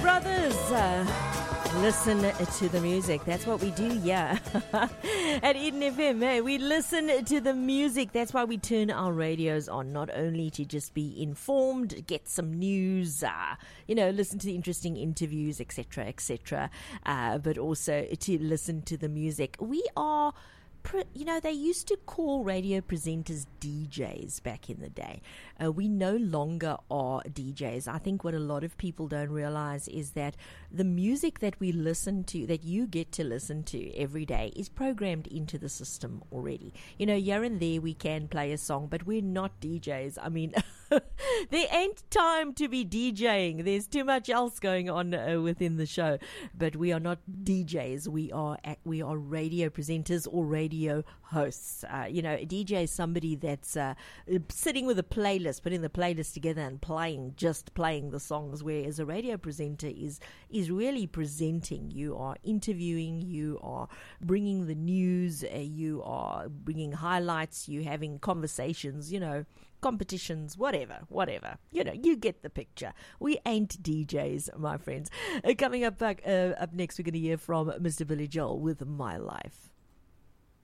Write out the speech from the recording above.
Brothers, listen to the music. That's what we do, yeah. At Eden FM, we listen to the music. That's why we turn our radios on, not only to just be informed, get some news, listen to the interesting interviews, etc., etc., but also to listen to the music. We are... they used to call radio presenters DJs back in the day. We no longer are DJs. I think what a lot of people don't realize is that the music that we listen to, that you get to listen to every day, is programmed into the system already. Here and there we can play a song, but we're not DJs. I mean, there ain't time to be DJing. There's too much else going on within the show. But we are not DJs. We are radio presenters or radio hosts. A DJ is somebody that's sitting with a playlist, putting the playlist together and playing the songs, whereas a radio presenter is really presenting. You are interviewing, you are bringing the news, you are bringing highlights, you having conversations, competitions, whatever. You get the picture. We ain't DJs, my friends. Coming up next, we're going to hear from Mr. Billy Joel with My Life.